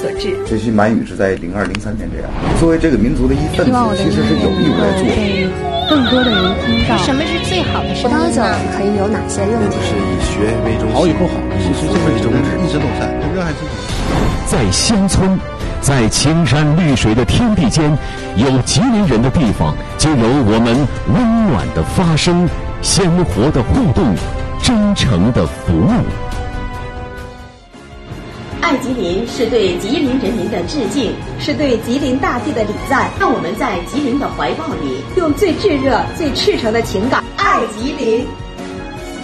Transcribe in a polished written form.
所致。 学习满语是在02、03年这样。作为这个民族的一份子，其实是有义务来做。 更多的人听到什么是最好的声音呢？ 葡萄酒可以有哪些用途？ 是以学为中心， 好与不好，其实这个宗旨一直都在，热爱自己。 在乡村，在青山绿水的天地间，有吉林人的地方，就有我们温暖的发声、鲜活的互动、真诚的服务。 爱吉林是对吉林人民的致敬， 是对吉林大地的礼赞。 让我们在吉林的怀抱里， 用最炙热、最赤诚的情感爱吉林。